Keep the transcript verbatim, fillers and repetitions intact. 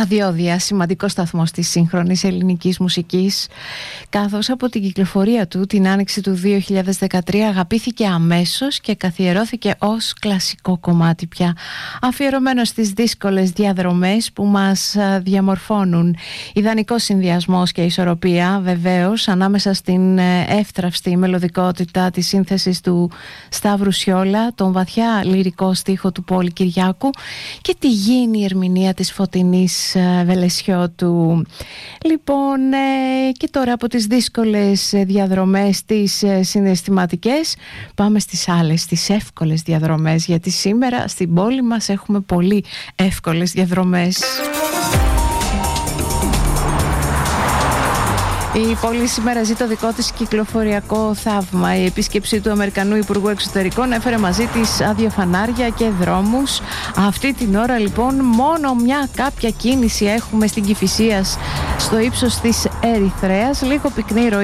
Ραδιόδια, σημαντικό σταθμός της σύγχρονης ελληνικής μουσικής, καθώς από την κυκλοφορία του την άνοιξη του δύο χιλιάδες δεκατρία αγαπήθηκε αμέσως και καθιερώθηκε ως κλασικό κομμάτι πια, αφιερωμένο στις δύσκολες διαδρομές που μας διαμορφώνουν. Ιδανικός συνδυασμός και ισορροπία βεβαίως ανάμεσα στην εύθραυστη μελωδικότητα της σύνθεσης του Σταύρου Σιόλα, τον βαθιά λυρικό στίχο του Πόλη Κυριάκου και τη γήινη ερμηνεία της Φωτεινής Βελεσιώτου. Λοιπόν, και τώρα από τις δύσκολες διαδρομές τις συναισθηματικές πάμε στις άλλες, στις εύκολες διαδρομές, γιατί σήμερα στην πόλη μας έχουμε πολύ εύκολες διαδρομές. Η πόλη σήμερα ζει το δικό της κυκλοφοριακό θαύμα. Η επίσκεψη του Αμερικανού Υπουργού Εξωτερικών έφερε μαζί της άδεια φανάρια και δρόμους. Αυτή την ώρα λοιπόν μόνο μια κάποια κίνηση έχουμε στην Κηφισίας στο ύψος της Ερυθρέας. Λίγο πυκνή ροή